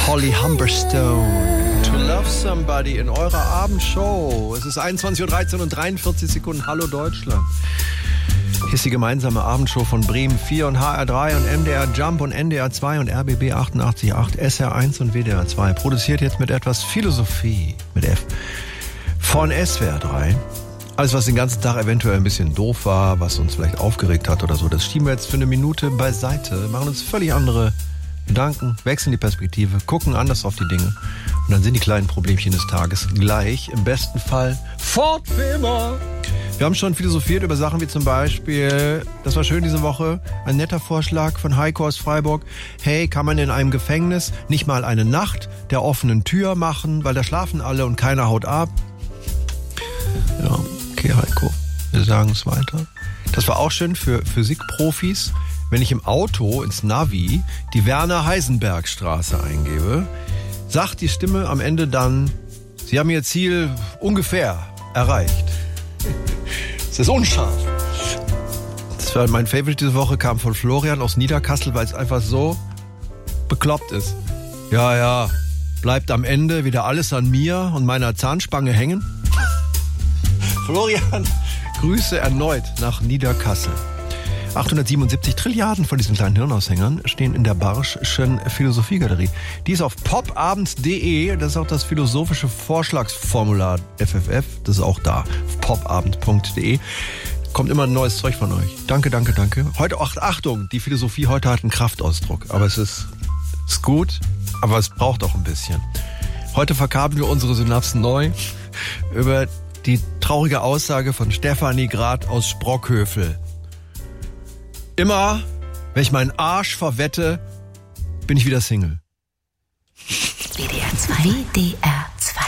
Holly Humberstone. To Love Somebody in eurer Abendshow. Es ist 21.13 Uhr und 43 Sekunden. Hallo Deutschland. Hier ist die gemeinsame Abendshow von Bremen 4 und HR3 und MDR Jump und NDR 2 und RBB 88.8, SR1 und WDR 2. Produziert jetzt mit etwas Philosophie, mit F, von SWR 3. Alles, was den ganzen Tag eventuell ein bisschen doof war, was uns vielleicht aufgeregt hat oder so, das schieben wir jetzt für eine Minute beiseite, machen uns völlig andere Gedanken, wechseln die Perspektive, gucken anders auf die Dinge und dann sind die kleinen Problemchen des Tages gleich, im besten Fall fort für immer. Wir haben schon philosophiert über Sachen wie zum Beispiel, das war schön diese Woche, ein netter Vorschlag von Heiko aus Freiburg. Hey, kann man in einem Gefängnis nicht mal eine Nacht der offenen Tür machen, weil da schlafen alle und keiner haut ab? Ja, okay Heiko, wir sagen es weiter. Das war auch schön für Physikprofis. Wenn ich im Auto ins Navi die Werner-Heisenberg-Straße eingebe, sagt die Stimme am Ende dann, Sie haben Ihr Ziel ungefähr erreicht. Es ist unscharf. Das war mein Favorite diese Woche, kam von Florian aus Niederkassel, weil es einfach so bekloppt ist. Ja, bleibt am Ende wieder alles an mir und meiner Zahnspange hängen. Florian, Grüße erneut nach Niederkassel. 877 Trilliarden von diesen kleinen Hirnaushängern stehen in der Barsch'schen Philosophiegalerie. Die ist auf popabend.de, das ist auch das philosophische Vorschlagsformular FFF, das ist auch da, auf popabend.de. Kommt immer ein neues Zeug von euch. Danke. Heute, Achtung, die Philosophie heute hat einen Kraftausdruck, aber es ist gut, aber es braucht auch ein bisschen. Heute verkabeln wir unsere Synapsen neu über die traurige Aussage von Stefanie Grad aus Sprockhövel. Immer, wenn ich meinen Arsch verwette, bin ich wieder Single. WDR 2. WDR